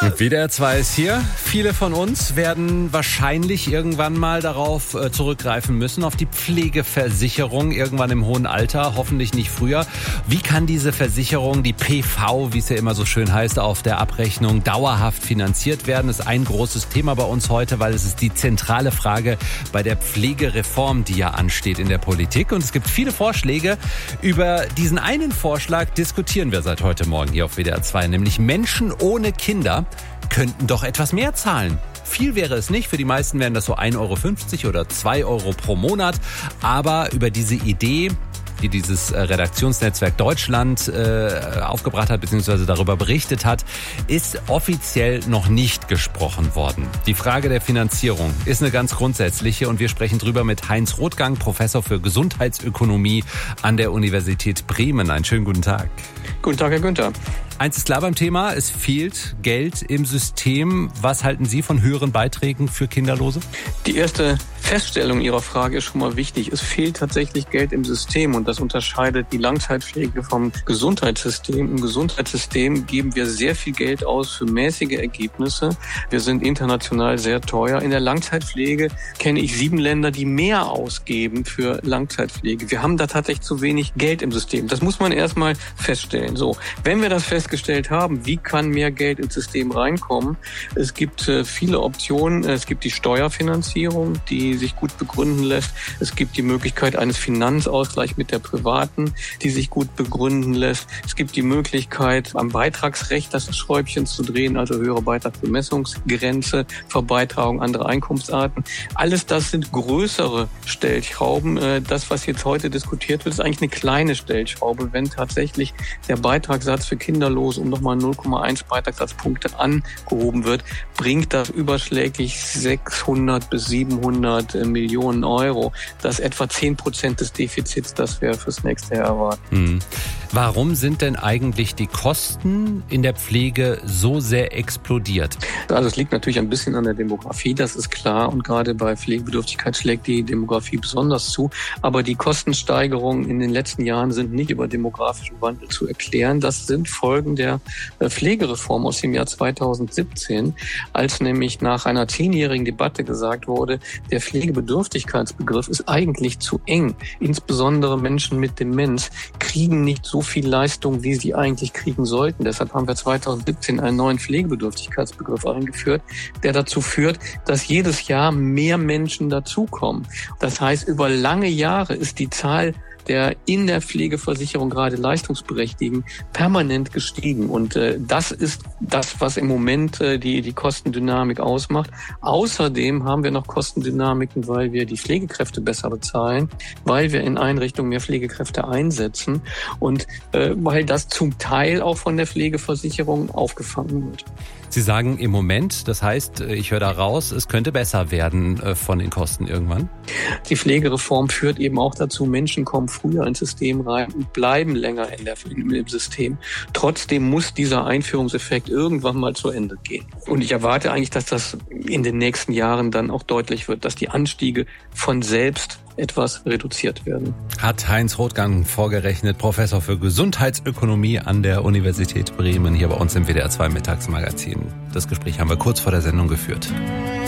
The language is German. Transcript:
WDR 2 ist hier. Viele von uns werden wahrscheinlich irgendwann mal darauf zurückgreifen müssen, auf die Pflegeversicherung, irgendwann im hohen Alter, hoffentlich nicht früher. Wie kann diese Versicherung, die PV, wie es ja immer so schön heißt, auf der Abrechnung dauerhaft finanziert werden? Das ist ein großes Thema bei uns heute, weil es ist die zentrale Frage bei der Pflegereform, die ja ansteht in der Politik. Und es gibt viele Vorschläge. Über diesen einen Vorschlag diskutieren wir seit heute Morgen hier auf WDR 2, nämlich Menschen ohne Kinder könnten doch etwas mehr zahlen. Viel wäre es nicht, für die meisten wären das so 1,50 € oder 2 € pro Monat. Aber über diese Idee, die dieses Redaktionsnetzwerk Deutschland aufgebracht hat, beziehungsweise darüber berichtet hat, ist offiziell noch nicht gesprochen worden. Die Frage der Finanzierung ist eine ganz grundsätzliche und wir sprechen drüber mit Heinz Rothgang, Professor für Gesundheitsökonomie an der Universität Bremen. Einen schönen guten Tag. Guten Tag, Herr Günther. Eins ist klar beim Thema, es fehlt Geld im System. Was halten Sie von höheren Beiträgen für Kinderlose? Die erste Feststellung Ihrer Frage ist schon mal wichtig. Es fehlt tatsächlich Geld im System und das unterscheidet die Langzeitpflege vom Gesundheitssystem. Im Gesundheitssystem geben wir sehr viel Geld aus für mäßige Ergebnisse. Wir sind international sehr teuer. In der Langzeitpflege kenne ich 7 Länder, die mehr ausgeben für Langzeitpflege. Wir haben da tatsächlich zu wenig Geld im System. Das muss man erstmal feststellen. So, wenn wir das festgestellt haben, wie kann mehr Geld ins System reinkommen? Es gibt viele Optionen. Es gibt die Steuerfinanzierung, die sich gut begründen lässt. Es gibt die Möglichkeit eines Finanzausgleichs mit der privaten, die sich gut begründen lässt. Es gibt die Möglichkeit, am Beitragsrecht das Schräubchen zu drehen, also höhere Beitragsbemessungsgrenze, Verbeitragung anderer Einkunftsarten. Alles das sind größere Stellschrauben. Das, was jetzt heute diskutiert wird, ist eigentlich eine kleine Stellschraube, wenn tatsächlich der Beitragssatz für Kinderlose um nochmal 0,1 Beitragssatzpunkte angehoben wird, bringt das überschlägig 600 bis 700 Millionen Euro. Das ist etwa 10% des Defizits, das wir fürs nächste Jahr erwarten. Warum sind denn eigentlich die Kosten in der Pflege so sehr explodiert? Also es liegt natürlich ein bisschen an der Demografie, das ist klar. Und gerade bei Pflegebedürftigkeit schlägt die Demografie besonders zu. Aber die Kostensteigerungen in den letzten Jahren sind nicht über demografischen Wandel zu erklären. Das sind Folgen der Pflegereform aus dem Jahr 2017, als nämlich nach einer 10-jährigen Debatte gesagt wurde, der Pflegebedürftigkeitsbegriff ist eigentlich zu eng. Insbesondere Menschen mit Demenz kriegen nicht so viel Leistung, wie sie eigentlich kriegen sollten. Deshalb haben wir 2017 einen neuen Pflegebedürftigkeitsbegriff eingeführt, der dazu führt, dass jedes Jahr mehr Menschen dazukommen. Das heißt, über lange Jahre ist die Zahl der in der Pflegeversicherung gerade Leistungsberechtigten permanent gestiegen. Und das ist das, was im Moment die Kostendynamik ausmacht. Außerdem haben wir noch Kostendynamiken, weil wir die Pflegekräfte besser bezahlen, weil wir in Einrichtungen mehr Pflegekräfte einsetzen und weil das zum Teil auch von der Pflegeversicherung aufgefangen wird. Sie sagen im Moment, das heißt, ich höre da raus, es könnte besser werden von den Kosten irgendwann? Die Pflegereform führt eben auch dazu, Menschen kommen früher ins System rein und bleiben länger im System. Trotzdem muss dieser Einführungseffekt irgendwann mal zu Ende gehen. Und ich erwarte eigentlich, dass das in den nächsten Jahren dann auch deutlich wird, dass die Anstiege von selbst etwas reduziert werden. Hat Heinz Rothgang vorgerechnet, Professor für Gesundheitsökonomie an der Universität Bremen, hier bei uns im WDR 2 Mittagsmagazin. Das Gespräch haben wir kurz vor der Sendung geführt.